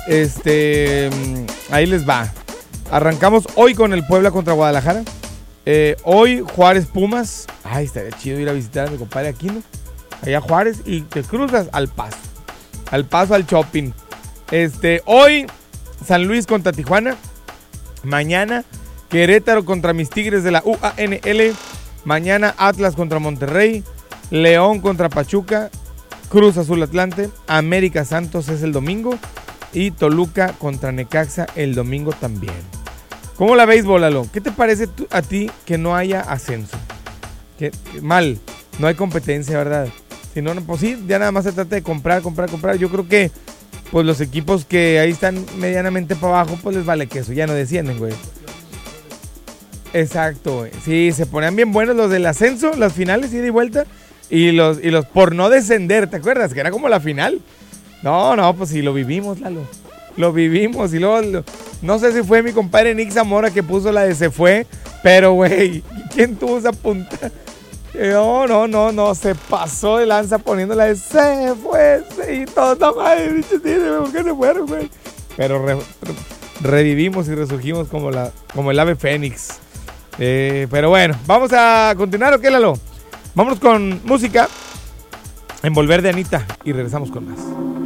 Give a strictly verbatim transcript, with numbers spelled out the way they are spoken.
Este, ahí les va. Arrancamos hoy con el Puebla contra Guadalajara. Eh, hoy Juárez Pumas. Ay, estaría chido ir a visitar a mi compadre Aquino. Allá Juárez y te cruzas al Paso. Al Paso, al shopping. Este, hoy San Luis contra Tijuana. Mañana Querétaro contra mis Tigres de la U A N L. Mañana Atlas contra Monterrey. León contra Pachuca. Cruz Azul Atlante. América Santos es el domingo. Y Toluca contra Necaxa el domingo también. ¿Cómo la veis, Lalo? ¿Qué te parece tú, a ti que no haya ascenso? Que, que mal, no hay competencia, ¿verdad? Si no, pues sí, ya nada más se trata de comprar, comprar, comprar. Yo creo que pues los equipos que ahí están medianamente para abajo, pues les vale queso, ya no descienden, güey. Exacto, güey. Sí, se ponían bien buenos los del ascenso, las finales, ida y vuelta. Y los, y los por no descender, ¿te acuerdas? Que era como la final. No, no, pues sí, lo vivimos, Lalo. Lo vivimos y luego, lo, no sé si fue mi compadre Nick Zamora que puso la de se fue, pero güey, ¿quién tuvo esa punta? No, no, no, no, se pasó de lanza poniendo la de se fue, se, y todos, no, madre, ¿por qué se fueron, güey? Pero re, re, revivimos y resurgimos como, la, como el ave fénix. Eh, pero bueno, vamos a continuar, ¿o qué, Lalo? Vámonos con música, Envolver de Anita, y regresamos con más.